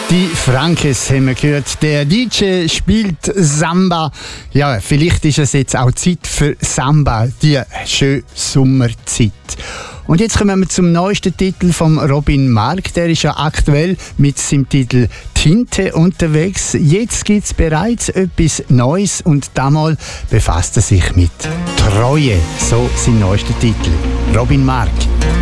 Die Frankes haben wir gehört. Der DJ spielt Samba. Ja, vielleicht ist es jetzt auch Zeit für Samba, die schöne Sommerzeit. Und jetzt kommen wir zum neuesten Titel von Robin Mark. Der ist ja aktuell mit seinem Titel Tinte unterwegs. Jetzt gibt es bereits etwas Neues und damals befasst er sich mit Treue. So sein neuester Titel. Robin Mark.